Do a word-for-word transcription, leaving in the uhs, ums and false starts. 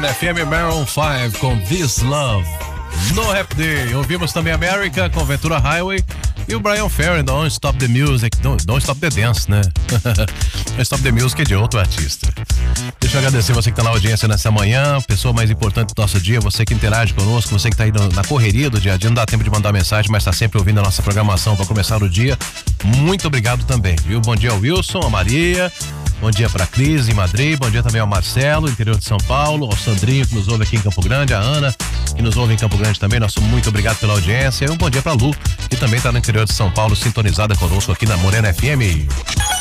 Morena F M, Maroon cinco com This Love. No Rap Day, ouvimos também America com Ventura Highway e o Brian Ferry, Don't Stop the Music, Don't, don't Stop the Dance, né? Don't Stop the Music é de outro artista. Deixa eu agradecer você que tá na audiência nessa manhã, pessoa mais importante do nosso dia, você que interage conosco, você que tá aí na correria do dia a dia, não dá tempo de mandar mensagem, mas tá sempre ouvindo a nossa programação para começar o dia. Muito obrigado também, viu? Bom dia ao Wilson, a Maria. Bom dia para a Cris em Madrid, bom dia também ao Marcelo, interior de São Paulo, ao Sandrinho que nos ouve aqui em Campo Grande, a Ana que nos ouve em Campo Grande também, nosso muito obrigado pela audiência e um bom dia para a Lu, que também está no interior de São Paulo, sintonizada conosco aqui na Morena F M.